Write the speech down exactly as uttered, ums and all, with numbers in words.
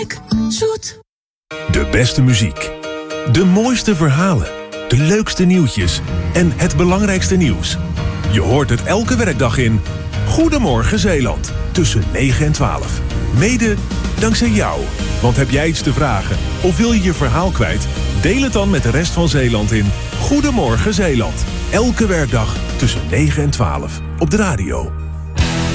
Zoet. De beste muziek. De mooiste verhalen. De leukste nieuwtjes. En het belangrijkste nieuws. Je hoort het elke werkdag in Goedemorgen Zeeland. Tussen negen en twaalf. Mede dankzij jou. Want heb jij iets te vragen of wil je je verhaal kwijt? Deel het dan met de rest van Zeeland in Goedemorgen Zeeland. Elke werkdag tussen negen en twaalf. Op de radio.